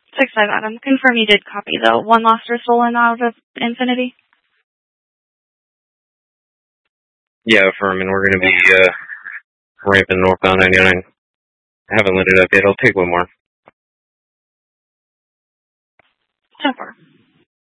6-5, Adam. Confirm you did copy the one lost or stolen out of Infinity. Yeah, affirm, and we're going to be ramping northbound 99. I haven't lit it up yet. I'll take one more. So far.